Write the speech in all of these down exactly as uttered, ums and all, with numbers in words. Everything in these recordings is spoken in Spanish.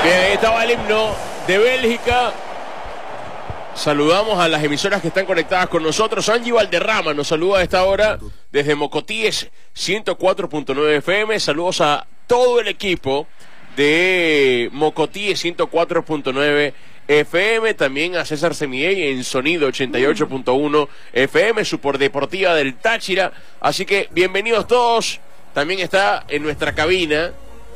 Bien, ahí estaba el himno de Bélgica. Saludamos a las emisoras que están conectadas con nosotros. Angie Valderrama nos saluda a esta hora desde Mocotíes ciento cuatro punto nueve F M. Saludos a todo el equipo de Mocotíes ciento cuatro punto nueve F M. También a César Semilley en Sonido ochenta y ocho punto uno F M, Superdeportiva del Táchira. Así que bienvenidos todos. También está en nuestra cabina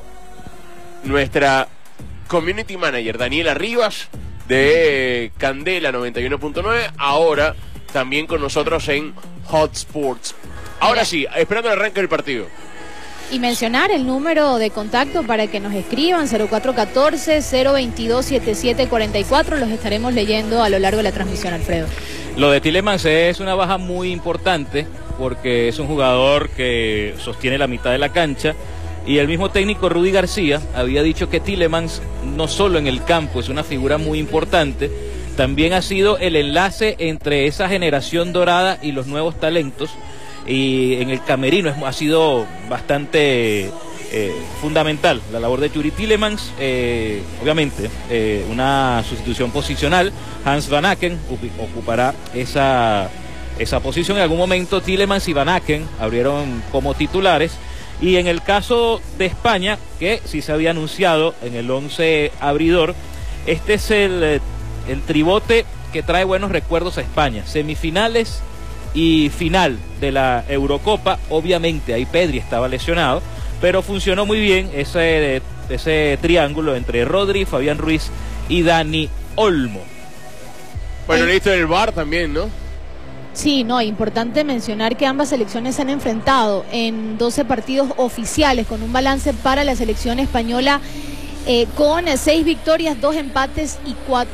nuestra Community Manager Daniela Rivas de Candela noventa y uno punto nueve, ahora también con nosotros en Hot Sports. Ahora sí, esperando el arranque del partido. Y mencionar el número de contacto para que nos escriban, cero cuatro uno cuatro, cero veintidós, setenta y siete cuarenta y cuatro, los estaremos leyendo a lo largo de la transmisión, Alfredo. Lo de Tielemans es una baja muy importante porque es un jugador que sostiene la mitad de la cancha. Y el mismo técnico Rudy García había dicho que Tielemans no solo en el campo es una figura muy importante, también ha sido el enlace entre esa generación dorada y los nuevos talentos, y en el camerino es, ha sido bastante eh, fundamental la labor de Yuri Tielemans. Eh, obviamente eh, una sustitución posicional, Hans Van Aken ocupará esa, esa posición. En algún momento Tielemans y Van Aken abrieron como titulares. Y en el caso de España, que sí se había anunciado en el once abridor, este es el, el tribote que trae buenos recuerdos a España. Semifinales y final de la Eurocopa. Obviamente ahí Pedri estaba lesionado, pero funcionó muy bien ese, ese triángulo entre Rodri, Fabián Ruiz y Dani Olmo. Bueno, listo el V A R también, ¿no? Sí, no, importante mencionar que ambas selecciones se han enfrentado en doce partidos oficiales, con un balance para la selección española eh, con seis victorias, dos empates y cuatro